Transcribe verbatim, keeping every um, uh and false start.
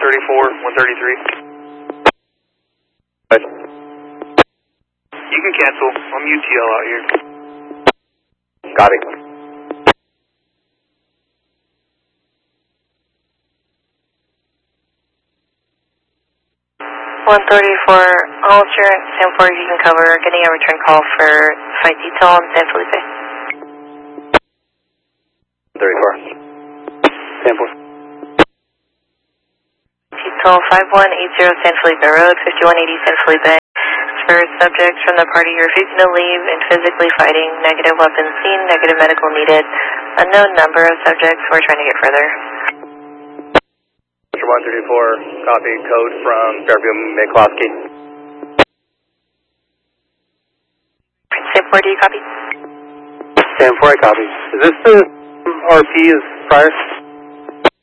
thirty-four, one thirty-three. What? You can cancel. I'm U T L out here. Copy. one thirty-four, Alger, San four, you can cover, getting a return call for flight detail on San Felipe. thirty-four. San four. Detail five one eight zero San Felipe Road, fifty-one eighty San Felipe. For subjects from the party you're refusing to leave and physically fighting, negative weapons seen, negative medical needed, unknown number of subjects, we're trying to get further. one thirty-four, copy, code from Fairview McCloskey. San four, do you copy? San four, I copy. Is this the R P as prior?